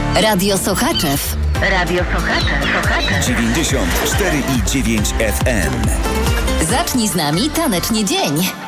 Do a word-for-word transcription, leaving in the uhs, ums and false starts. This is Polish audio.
Radio Sochaczew. Radio Sochaczew. Sochaczew. dziewięćdziesiąt cztery i dziewięć F M. Zacznij z nami tanecznie dzień.